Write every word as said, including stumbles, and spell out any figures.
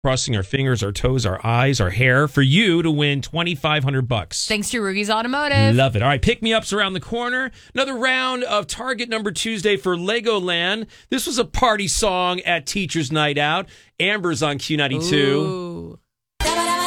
crossing our fingers, our toes, our eyes, our hair for you to win twenty-five hundred bucks. Thanks to Rugy's Automotive. Love it. All right, pick me ups around the corner. Another round of Target Number Tuesday for Legoland. This was a party song at Teacher's Night Out. Amber's on Q ninety-two. Ooh.